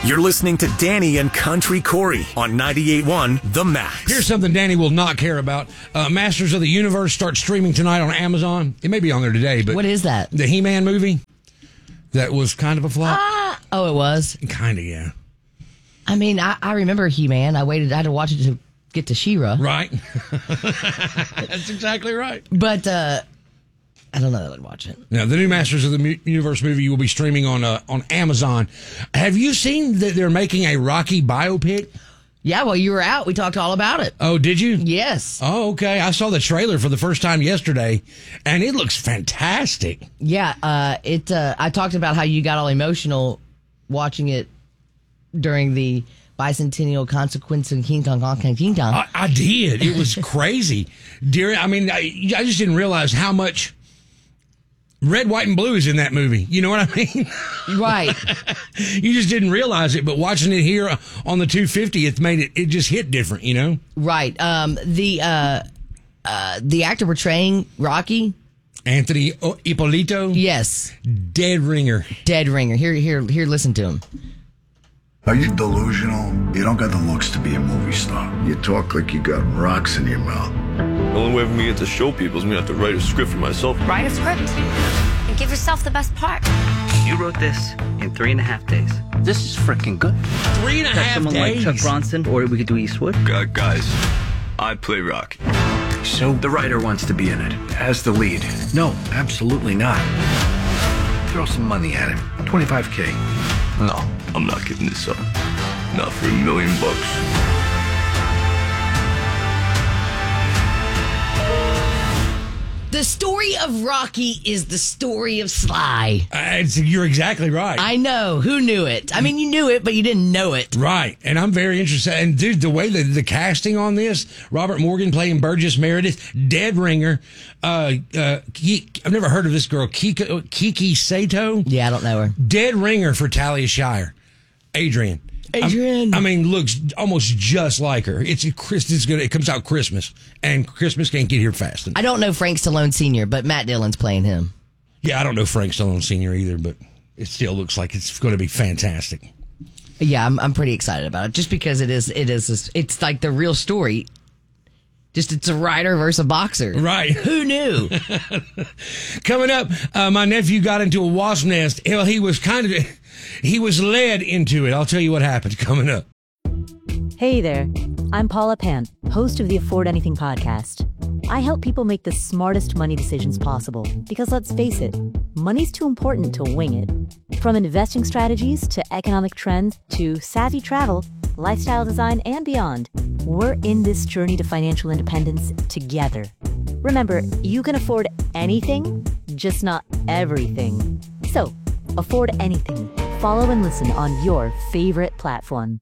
You're listening to Danny and Country Corey on 98.1 The Max. Here's something Danny will not care about. Masters of the Universe starts streaming tonight on Amazon. It may be on there today, but... What is that? The He-Man movie that was kind of a flop. Oh, it was? Kind of, yeah. I mean, I remember He-Man. I had to watch it to get to She-Ra. Right. That's exactly right. But I don't know that I'd watch it. Now, the new Masters of the Universe movie will be streaming on Amazon. Have you seen that they're making a Rocky biopic? Yeah, well, you were out. We talked all about it. Oh, did you? Yes. Oh, okay. I saw the trailer for the first time yesterday, and it looks fantastic. Yeah, I talked about how you got all emotional watching it during the bicentennial consequence of King Kong. I did. It was crazy. I just didn't realize how much red, white, and blue is in that movie. You know what I mean? Right. You just didn't realize it, but watching it here on the 250, it just hit different, you know? Right. The actor portraying Rocky, Anthony Ippolito. Yes. Dead ringer. Here, listen to him. Are you delusional? You don't got the looks to be a movie star. You talk like you got rocks in your mouth. The only way for me to show people is me to have to write a script for myself. Write a script and give yourself the best part. You wrote this in 3.5 days. This is freaking good. 3.5 days? Someone like Chuck Bronson, or we could do Eastwood. Guys, I play Rocky. So the writer wants to be in it as the lead. No, absolutely not. Throw some money at him. $25K. No, I'm not giving this up. Not for $1 million. The story of Rocky is the story of Sly. You're exactly right. I know. Who knew it? I mean, you knew it, but you didn't know it. Right. And I'm very interested. And, dude, the way the casting on this, Robert Morgan playing Burgess Meredith, dead ringer. I've never heard of this girl, Kiki Sato. Yeah, I don't know her. Dead ringer for Talia Shire. Adrian. Looks almost just like her. It's good. It comes out Christmas, and Christmas can't get here fast enough. I don't know Frank Stallone Sr., but Matt Dillon's playing him. Yeah, I don't know Frank Stallone Sr. either, but it still looks like it's going to be fantastic. Yeah, I'm pretty excited about it, just because it's like the real story. Just it's a rider versus a boxer. Right. Who knew? Coming up, my nephew got into a wasp nest. Hell, he was led into it. I'll tell you what happened coming up. Hey there. I'm Paula Pant, host of the Afford Anything podcast. I help people make the smartest money decisions possible because, let's face it, money's too important to wing it. From investing strategies to economic trends to savvy travel, lifestyle design, and beyond, we're in this journey to financial independence together. Remember, you can afford anything, just not everything. So, afford anything. Follow and listen on your favorite platform.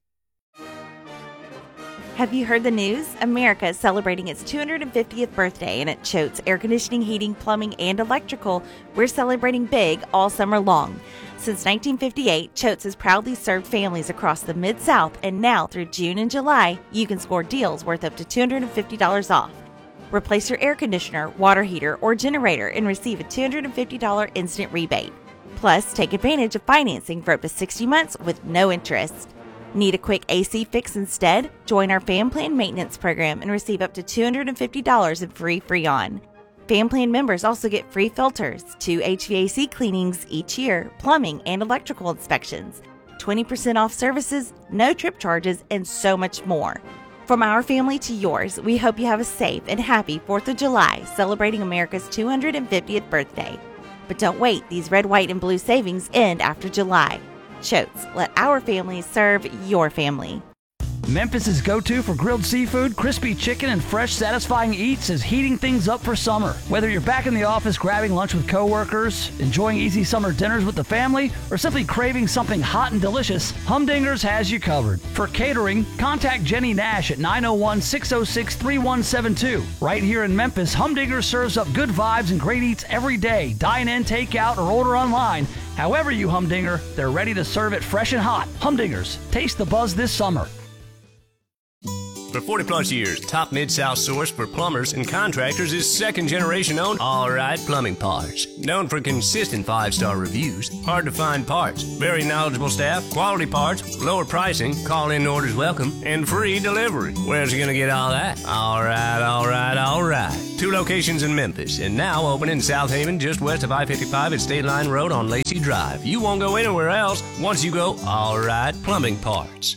Have you heard the news? America is celebrating its 250th birthday, and at Choate's Air Conditioning, Heating, Plumbing, and Electrical, we're celebrating big all summer long. Since 1958, Choate's has proudly served families across the Mid-South, and now through June and July, you can score deals worth up to $250 off. Replace your air conditioner, water heater, or generator and receive a $250 instant rebate. Plus, take advantage of financing for up to 60 months with no interest. Need a quick AC fix instead? Join our Fan Plan Maintenance Program and receive up to $250 in free Freon. Fan Plan members also get free filters, 2 HVAC cleanings each year, plumbing and electrical inspections, 20% off services, no trip charges, and so much more. From our family to yours, we hope you have a safe and happy 4th of July celebrating America's 250th birthday. But don't wait, these red, white, and blue savings end after July. Choate's, let our family serve your family. Memphis' go-to for grilled seafood, crispy chicken, and fresh, satisfying eats is heating things up for summer. Whether you're back in the office grabbing lunch with coworkers, enjoying easy summer dinners with the family, or simply craving something hot and delicious, Humdingers has you covered. For catering, contact Jenny Nash at 901-606-3172. Right here in Memphis, Humdingers serves up good vibes and great eats every day. Dine in, take out, or order online. However you humdinger, they're ready to serve it fresh and hot. Humdingers, taste the buzz this summer. For 40-plus years, top Mid-South source for plumbers and contractors is second-generation owned All Right Plumbing Parts. Known for consistent 5-star reviews, hard-to-find parts, very knowledgeable staff, quality parts, lower pricing, call-in orders welcome, and free delivery. Where's you gonna get all that? All right, all right, all right. 2 locations in Memphis, and now open in South Haven, just west of I-55 at State Line Road on Lacey Drive. You won't go anywhere else once you go All Right Plumbing Parts.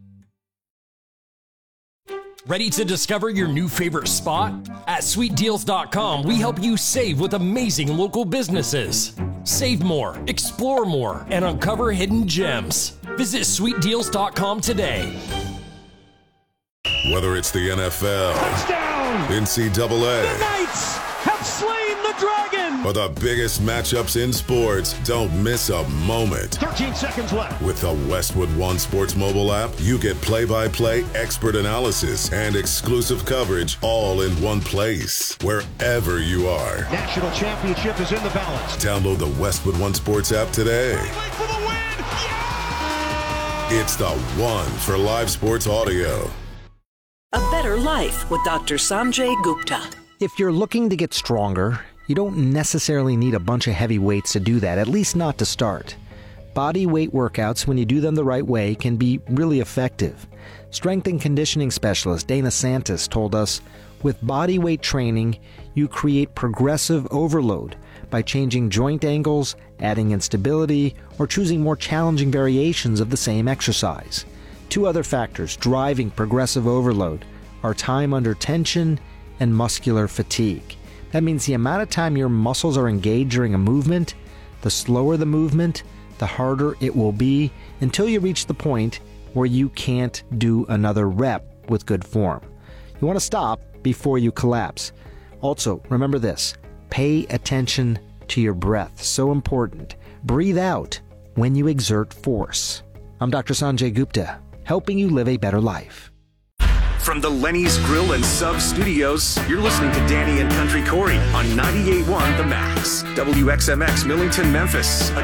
Ready to discover your new favorite spot? At SweetDeals.com, we help you save with amazing local businesses. Save more, explore more, and uncover hidden gems. Visit SweetDeals.com today. Whether it's the NFL, touchdown, NCAA, the Knights have slain the dragon, or the biggest matchups in sports, don't miss a moment. 13 seconds left. With the Westwood One Sports mobile app, you get play-by-play expert analysis and exclusive coverage all in one place, wherever you are. National championship is in the balance. Download the Westwood One Sports app today. For the win! Yeah! It's the one for live sports audio. A better life with Dr. Sanjay Gupta. If you're looking to get stronger, you don't necessarily need a bunch of heavy weights to do that, at least not to start. Body weight workouts, when you do them the right way, can be really effective. Strength and conditioning specialist Dana Santis told us, with body weight training, you create progressive overload by changing joint angles, adding instability, or choosing more challenging variations of the same exercise. 2 other factors driving progressive overload are time under tension and muscular fatigue. That means the amount of time your muscles are engaged during a movement, the slower the movement, the harder it will be until you reach the point where you can't do another rep with good form. You want to stop before you collapse. Also, remember this, pay attention to your breath. So important. Breathe out when you exert force. I'm Dr. Sanjay Gupta, helping you live a better life. From the Lenny's Grill and Sub Studios, you're listening to Danny and Country Corey on 98.1 The Max. WXMX Millington, Memphis, a